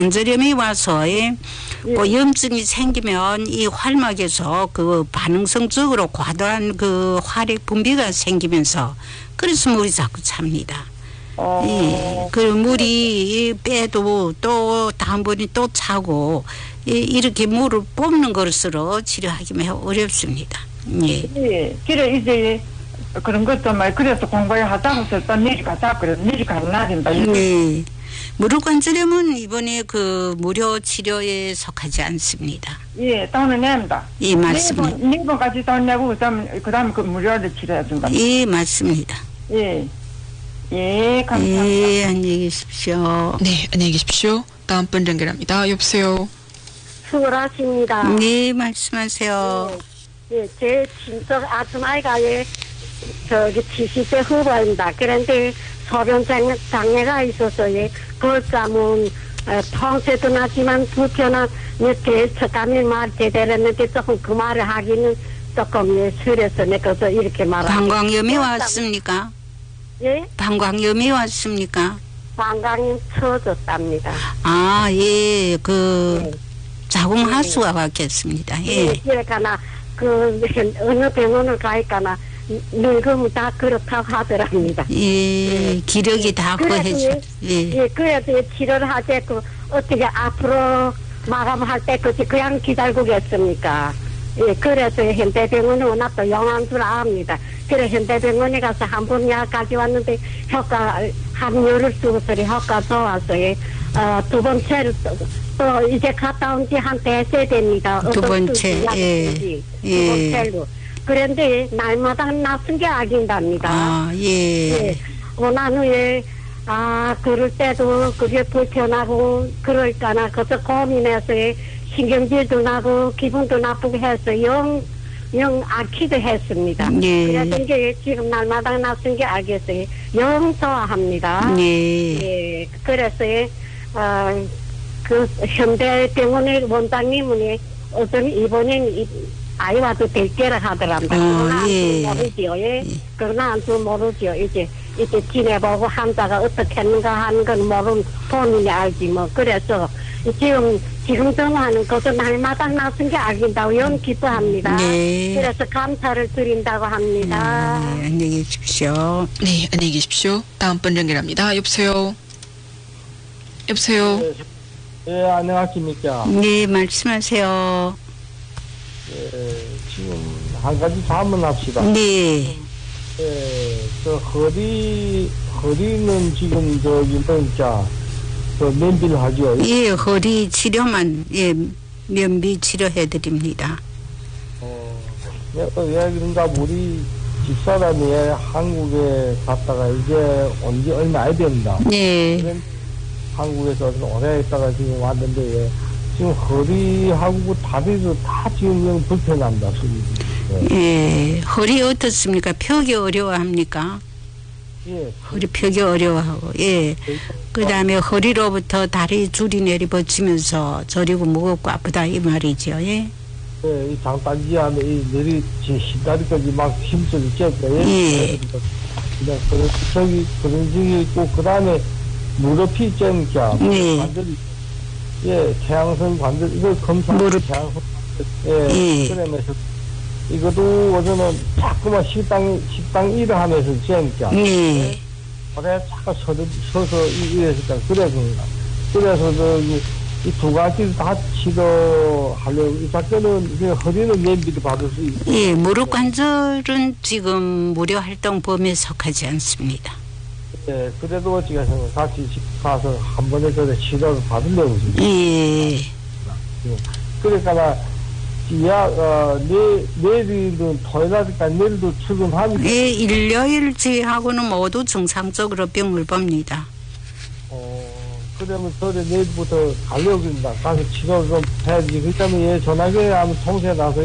관절염이 와서 예. 염증이 생기면 이 활막에서 그 반응성적으로 과도한 그 활액 분비가 생기면서 그래서 물이 자꾸 찹니다. 예. 그 물이 빼도 또 다음번에 또 차고 이렇게 물을 뽑는 것으로 치료하기 매우 어렵습니다. 예. 예. 그래 이제 그런 것도 말 그래서 공부하다고 해서 또 내려가자 그래 내려가야 된다. 네. 무릎 관절염은 이번에 그 무료 치료에 속하지 않습니다. 예, 돈은 냅니다. 예, 맞습니다. 네 번까지 돈 내고 그다음 그 무료로 치료해 준다. 예, 맞습니다. 예. 예, 감사합니다. 예, 안녕히 계십시오. 네, 안녕히 계십시오. 다음 분 연결합니다. 여보세요. 수고하십니다. 네, 말씀하세요. 예, 제 친척 아줌마이가 저기 70대 후반입니다. 그런데 소변 장애가 있어서 벌감은 통째도 나지만 불편한 이렇게 척감이 말 제대로 했는데 조금 그 말을 하기는 조금 싫어서 내가 이렇게 말하고. 방광염이 왔습니까? 예? 방광염이 왔습니까? 방광이 쳐졌답니다. 아, 예, 그 자궁하수가 왔겠습니다. 예. 그러니까 어느 병원을 가니까 늙으면 다 그렇다고 하더랍니다. 예, 기력이 다 거해져. 예, 그래도 치료를 하자고 어떻게 앞으로 마감할 때까지 그냥 기다리고 계십니까? 예, 그래서 현대병원에 워낙 또 용한 줄 압니다. 그래 현대병원에 가서 한 번 약 가져왔는데 효과 한 열흘 쓰고서리 효과 좋아서 두 번째로 또 이제 갔다 온 지 한 대세 됩니다. 두 번째, 두 번째로. 그런데 날마다 낯선 게 아긴답니다. 아, 예. 예. 난 후에 그럴 때도 그게 불편하고 그럴까나 그래서 고민해서 신경질도 나고 기분도 나쁘게 해서 영 앓기도 했습니다. 예. 그래서 이제 지금 날마다 낯선 게 알겠어요. 영 좋아합니다. 예. 예. 그래서 그 현대병원의 원장님은 어떤 이번엔 아이와도 될 게라 하더랍니다. 그러나 예. 모르지요. 예. 그러나 안줄 모르지요. 이제 지내보고 환자가 어떻게 했는가 하는 건 모르면 본인이 알지 뭐. 그래서 지금 전화하는 것도 날마다 낯선 게 알긴다고 영 기뻐합니다. 네. 그래서 감사를 드린다고 합니다. 네, 안녕히 계십시오. 네, 안녕히 계십시오. 다음 분 연결합니다. 여보세요. 여보세요. 예, 안녕하십니까. 네, 말씀하세요. 지금 한 가지 자문합시다. 네. 저 허리는 지금 뭐니까 면비를 하죠. 예, 허리 치료만 면비 치료해드립니다. 왜 그런가 우리 집사람이 한국에 갔다가 이제 온 지 얼마 안 됩니다. 네. 한국에서 오래 있다가 지금 왔는데 지금 허리하고 다리도 다 지금 영 불편합니다. 예, 허리 어떻습니까? 펴기 어려워합니까? 예. 허리 펴기 어려워하고, 예. 그 다음에 허리로부터 다리 줄이 내리뻗치면서 저리고 무겁고 아프다 이 말이죠, 예. 이 장단지 안에 이 ner이 제 신다리까지 막 힘줄이 쬐고, 예. 그냥 그런 적이 있고, 그 다음에 무릎이 쬐니까, 네. 관절이, 태양성 관절, 이거 검사, 무릎. 태양성 예. 그러면서, 이것도 어제는 자꾸만 식당 일을 하면서 쬐니까, 네. 그래, 자꾸 서서 이랬을까, 그래서 이 두 가지 다 치료하려고, 이 작전은 허리는 연비도 받을 수 있고. 예, 무릎 관절은 지금 무료 활동 범위에 속하지 않습니다. 예, 그래도 제가 같이 가서 한 번에 그래 치료를 받으려고 지금. 예. 그러니까, 내일은 토요일이니까 내일도 출근합니다. 예, 일요일 제하고는 모두 정상적으로 병을 봅니다. 그러면 저를 내일부터 가려고 합니다. 가서 치료를 좀 해야지. 그 다음에 전화기에 하면 통세 나서,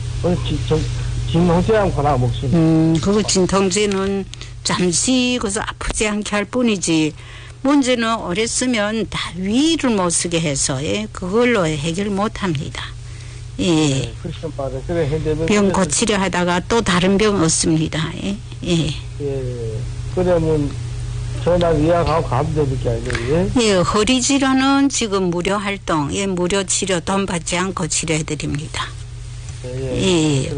진통제하면 권하 먹습니다. 그거 진통제는 잠시 그래서 아프지 않게 할 뿐이지, 문제는 오래 쓰면 다 위를 못 쓰게 해서, 그걸로 해결 못 합니다. 예. 그렇죠, 말이에요. 그래, 병 고치려 하다가 또 다른 병 얻습니다. 예. 그러면, 전화 예약하고 가면 되니까, 예. 예, 허리 질환은 지금 무료 활동, 예, 무료 치료 돈 받지 않고 치료해 드립니다. 예,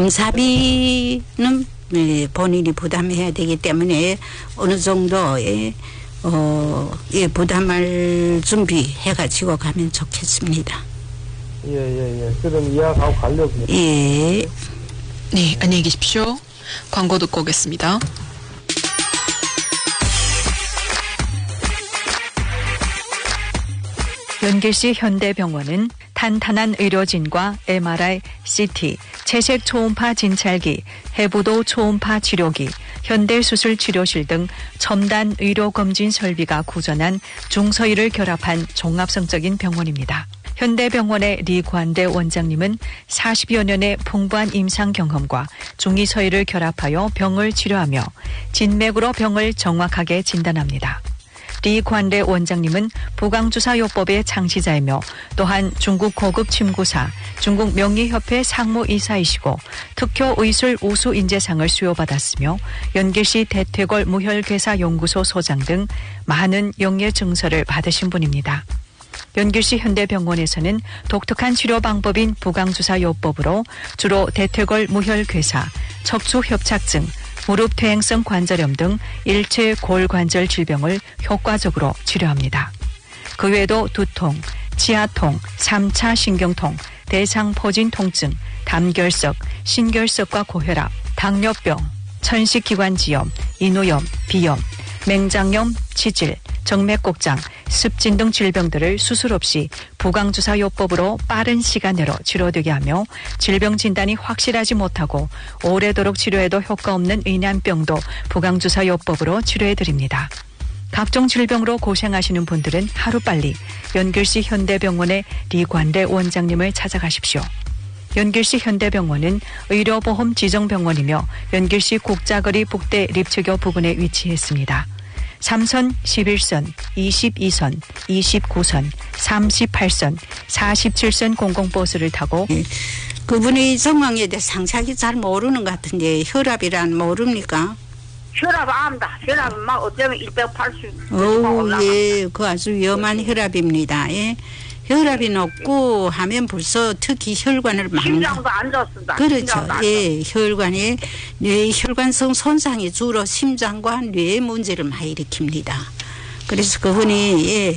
검사비는 예, 본인이 부담해야 되기 때문에 어느 정도 예, 예, 부담할 준비해 가지고 가면 좋겠습니다. 예. 그럼 예약하고 가려고요. 예. 네, 안녕히 계십시오. 광고 듣고 오겠습니다. 연길시 현대병원은 탄탄한 의료진과 MRI, CT, 채색 초음파 진찰기, 해부도 초음파 치료기, 현대수술 치료실 등 첨단 의료검진 설비가 구전한 중서의를 결합한 종합성적인 병원입니다. 현대병원의 리관대 원장님은 40여 년의 풍부한 임상 경험과 중의서의를 결합하여 병을 치료하며 진맥으로 병을 정확하게 진단합니다. 리관대 원장님은 부강주사요법의 창시자이며 또한 중국 고급 침구사, 중국 명의협회 상무이사이시고 특효의술 우수인재상을 수여받았으며 연길시 대퇴골 무혈괴사연구소 소장 등 많은 영예 증서를 받으신 분입니다. 연길시 현대병원에서는 독특한 치료 방법인 부강주사요법으로 주로 대퇴골 무혈괴사, 척추협착증, 무릎 퇴행성 관절염 등 일체 골관절 질병을 효과적으로 치료합니다. 그 외에도 두통, 치아통, 3차 신경통, 대상포진 통증, 담결석, 신결석과 고혈압, 당뇨병, 천식기관지염, 인후염, 비염, 맹장염, 치질, 정맥곡장, 습진 등 질병들을 수술 없이 부강주사요법으로 빠른 시간 내로 치료되게 하며 질병 진단이 확실하지 못하고 오래도록 치료해도 효과 없는 의난병도 부강주사요법으로 치료해드립니다. 각종 질병으로 고생하시는 분들은 하루빨리 연길시 현대병원의 리관대 원장님을 찾아가십시오. 연길시 현대병원은 의료보험 지정병원이며 연길시 국자거리 북대 립츠교 부근에 위치했습니다. 3선, 11선, 22선, 29선, 38선, 47선 공공버스를 타고 그분의 정황에 대해 상세하게 잘 모르는 것 같은데 혈압이란 모릅니까? 혈압 압니다. 혈압은 막 어쩌면 180. 예, 그 아주 위험한 혈압입니다. 예. 혈압이 높고 하면 벌써 특히 혈관을 심장도 안 좋습니다. 그렇죠. 예, 혈관에 뇌혈관성 손상이 주로 심장과 뇌 문제를 많이 일으킵니다. 그래서 그분이 예,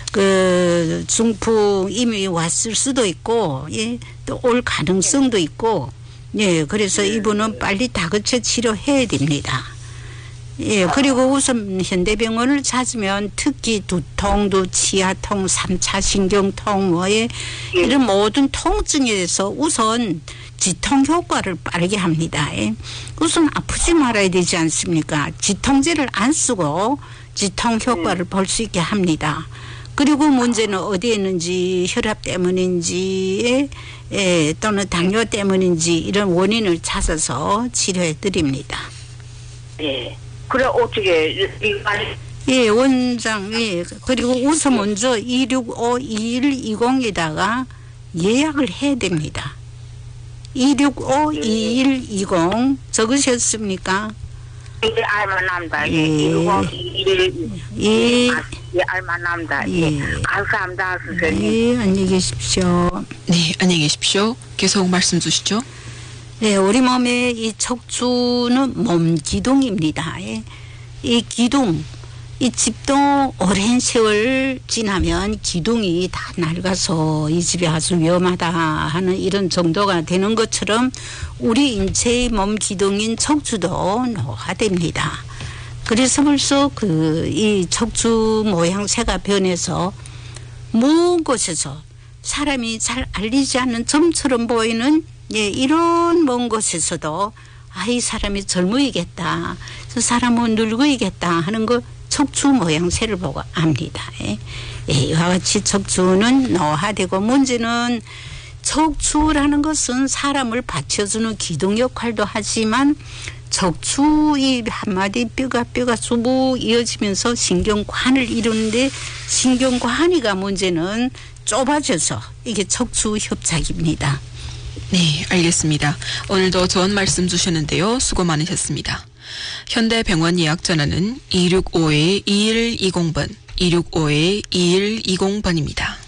그 중풍 이미 왔을 수도 있고 예, 또 올 가능성도 있고 예, 그래서 이분은 빨리 다그쳐 치료해야 됩니다. 예, 그리고 우선 현대병원을 찾으면 특히 두통, 치아통, 3차 신경통, 이런 모든 통증에 대해서 우선 지통 효과를 빠르게 합니다. 예. 우선 아프지 말아야 되지 않습니까? 지통제를 안 쓰고 지통 효과를 볼 수 있게 합니다. 그리고 문제는 어디에 있는지 혈압 때문인지 또는 당뇨 때문인지 이런 원인을 찾아서 치료해 드립니다. 예. 그래 어떻게 예, 원장, 예. 그리고 우선 먼저 265-2120에다가 예약을 해야 됩니다. 265-2120 적으셨습니까? 예, 알만합니다. 예. 265-2120 예, 알만합니다. 예. 감사합니다, 선생님. 예, 안녕히 계십시오. 네, 안녕히 계십시오. 계속 말씀 주시죠. 네, 우리 몸의 이 척추는 몸 기둥입니다. 예. 이 기둥, 이 집도 오랜 세월 지나면 기둥이 다 낡아서 이 집이 아주 위험하다 하는 이런 정도가 되는 것처럼 우리 인체의 몸 기둥인 척추도 노화됩니다. 그래서 벌써 이 척추 모양새가 변해서 먼 곳에서 사람이 잘 알리지 않는 점처럼 보이는 예, 이런 먼 곳에서도 이 사람이 젊어이겠다. 저 사람은 늙어이겠다 하는 거 척추 모양새를 보고 압니다. 예. 이와 같이 척추는 노화되고 문제는 척추라는 것은 사람을 받쳐주는 기둥 역할도 하지만 척추 이 한마디 뼈가 쭉 이어지면서 신경관을 이루는데 신경관이가 문제는 좁아져서 이게 척추 협착입니다. 네, 알겠습니다. 오늘도 좋은 말씀 주셨는데요. 수고 많으셨습니다. 현대병원 예약 전화는 265-2120번, 265-2120번입니다.